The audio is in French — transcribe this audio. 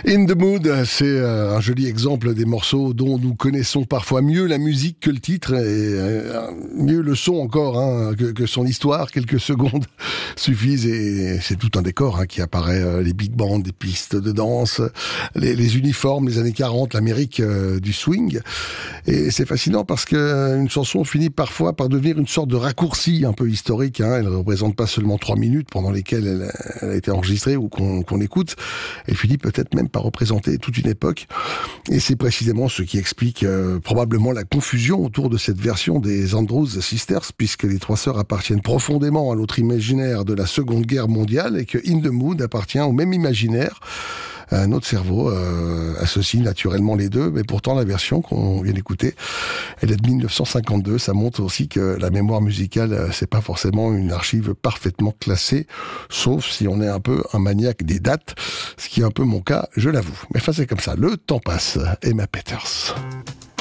In the Mood, c'est un joli exemple des morceaux dont nous connaissons parfois mieux la musique que le titre et mieux le son encore que son histoire. Quelques secondes suffisent et c'est tout un décor qui apparaît. Les big bands, des pistes de danse, les uniformes, les années 40, l'Amérique du swing. Et c'est fascinant parce qu'une chanson finit parfois par devenir une sorte de raccourci un peu historique. Elle ne représente pas seulement 3 minutes pendant lesquelles elle a été enregistrée ou qu'on écoute. Elle finit peut-être même par représenter toute une époque. Et c'est précisément ce qui explique probablement la confusion autour de cette version des Andrews Sisters, puisque les trois sœurs appartiennent profondément à l'autre imaginaire de la Seconde Guerre mondiale et que In the Mood appartient au même imaginaire. Notre cerveau associe naturellement les deux, mais pourtant la version qu'on vient d'écouter, elle est de 1952. Ça montre aussi que la mémoire musicale, c'est pas forcément une archive parfaitement classée, sauf si on est un peu un maniaque des dates, ce qui est un peu mon cas, je l'avoue. Mais enfin c'est comme ça, le temps passe. Emma Peters.